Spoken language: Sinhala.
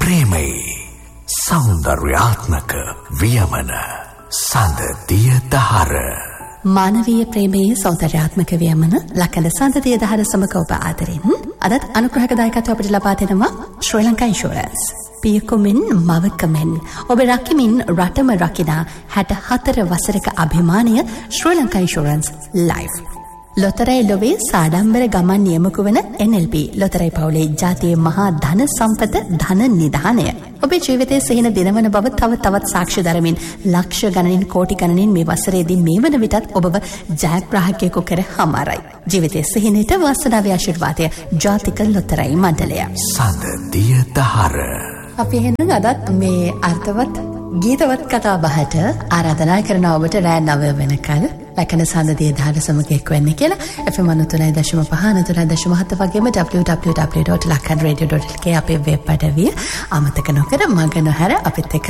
ප්‍රේමයි සෞන්දර්යාත්මක වියමන සඳ දිය දහර මානවීය ප්‍රේමයේ සෞන්දර්යාත්මක වියමන ලකඳ සඳ දිය දහර සමග ඔබ ආදරෙන් අදත් අනුග්‍රහක දායකත්වය අපිට ලබා දෙනවා ශ්‍රී ලංකා ඉන්ෂුරන්ස්. පියකුමින් මවකමෙන් ඔබ රකිමින් රටම රකිනා 64 වසරක අභිමානය ශ්‍රී ලංකා ඉන්ෂුරන්ස් ලයිෆ්. ලොතරැයි ලොවේ සාඩම්බර ගමන් නියමක වන NLP ලොතරැයි පවුලේ ජාතියේ මහා ධන සම්පත ධන නිධානය. ඔබේ ජීවිතයේ සිහින දිනවන බව තවත් සාක්ෂි දරමින් ලක්ෂ ගණනින් කෝටි ගණනින් මේ වසරේදී මේ වන විටත් ඔබව ජයග්‍රාහකයෙකු කර හමාරයි. ජීවිතයේ සිහිනට වාසනාවේ ආශිර්වාදය ජාතික ලොතරැයි මණ්ඩලය. සඳ දිය දහර. අපි එහෙනම් අදත් මේ අර්ථවත් ගීතවත් කතා බහට ආරාධනා කරන ඔබට රෑ 9 වෙනකල් ලකන සඳදිය දහර සමග එක් වෙන්න කියලා FM 93.5 93.7 වගේම www.lakanradio.lk අපේ වෙබ් අඩවිය අමතක නොකර මග නොහැර අපිත් එක්ක